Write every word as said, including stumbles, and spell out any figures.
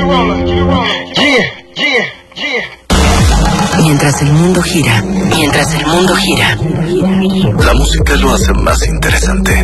Mientras el mundo gira, mientras el mundo gira, la música lo hace más interesante.